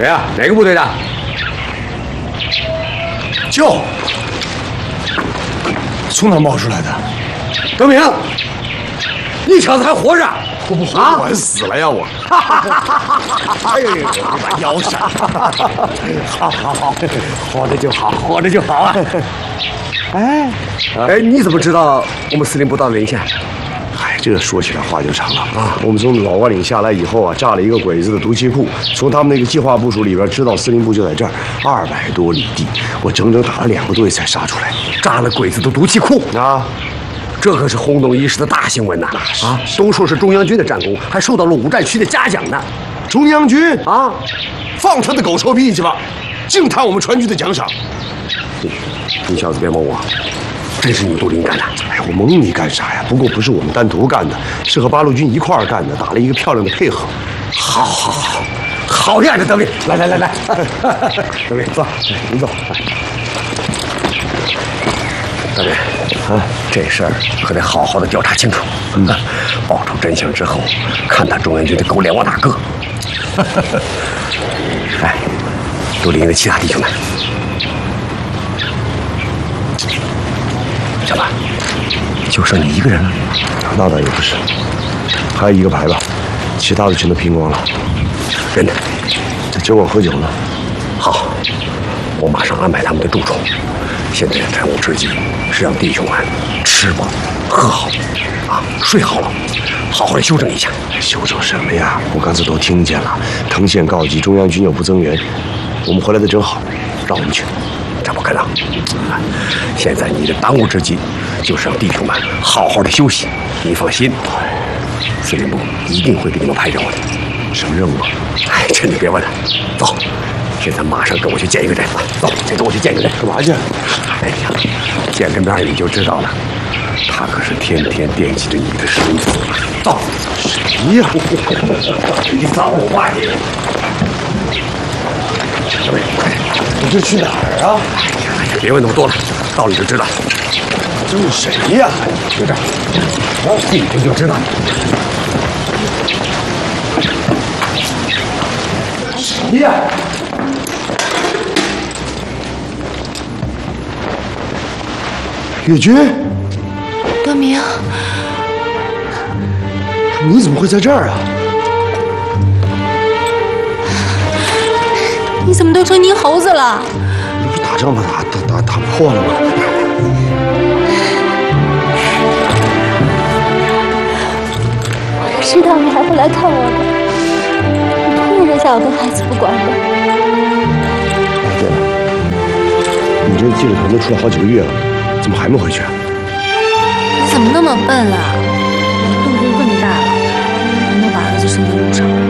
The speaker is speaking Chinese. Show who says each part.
Speaker 1: 谁呀？哪个部队的？
Speaker 2: 就从哪冒出来的？
Speaker 1: 德明，你小子还活着？
Speaker 2: 我死了呀我！哎呦，把腰闪！好，活着就好，活着就好啊！
Speaker 1: 哎，你怎么知道我们司令部到了临县？
Speaker 2: 哎，这说起来话就长了啊！我们从老瓜岭下来以后啊，炸了一个鬼子的毒气库，从他们那个计划部署里边知道司令部就在这儿，200多里地，我整整打了2个多月才杀出来。
Speaker 1: 炸了鬼子的毒气库
Speaker 2: 啊！
Speaker 1: 这可是轰动一时的大新闻呐！啊，都说是中央军的战功，还受到了5战区的嘉奖呢。
Speaker 2: 中央军
Speaker 1: 啊，
Speaker 2: 放他的狗臭屁去吧！净贪我们川军的奖赏。
Speaker 1: 你小子别蒙我，真是你杜林干的。
Speaker 2: 哎呀，我蒙你干啥呀？不过不是我们单独干的，是和八路军一块儿干的，打了一个漂亮的配合。
Speaker 1: 好样的，德明！来，德明坐，你坐。德明，这事儿可得好好的调查清楚。报出真相之后，看他中央军的狗脸往哪搁。哎，杜林的其他弟兄们，小马，就剩你一个人了？
Speaker 2: 那倒也不是，还有1个排吧，其他的全都拼光了。
Speaker 1: 人呢？
Speaker 2: 在酒馆喝酒呢。
Speaker 1: 好，我马上安排他们的住处。现在的战务之急是让弟兄们吃饱、喝好，睡好了，好好的休整一下。
Speaker 2: 休整什么呀？我刚才都听见了，藤县告急，中央军又不增援，我们回来的正好，让我们去。
Speaker 1: 这不可能！现在你的当务之急就是让弟兄们好好的休息。你放心，司令部一定会给你们派任务的。
Speaker 2: 什么任务啊？
Speaker 1: 哎，这你别问了。走，现在马上跟我去见一个人。走，先跟我去见一个人。
Speaker 2: 干嘛去？
Speaker 1: 哎呀，见个面你就知道了。他可是天天惦记着你的生死。走。
Speaker 2: 谁呀？
Speaker 1: 你早吧你！小妹，
Speaker 2: 你这去哪儿啊？
Speaker 1: 哎呀，别问那么多了，到了就知道。
Speaker 2: 这是谁呀？
Speaker 1: 就这儿，一听就知道。
Speaker 2: 谁呀？岳军，
Speaker 3: 德明，
Speaker 2: 你怎么会在这儿啊？
Speaker 3: 你怎么都成泥猴子了？
Speaker 2: 你不是打仗把打破了吗？
Speaker 3: 我知道你还会来看我的，你不会扔下我跟孩子不管的。
Speaker 2: 哎，对了，你这记者团都出来好几个月了，怎么还没回去啊？
Speaker 3: 你怎么那么笨啊？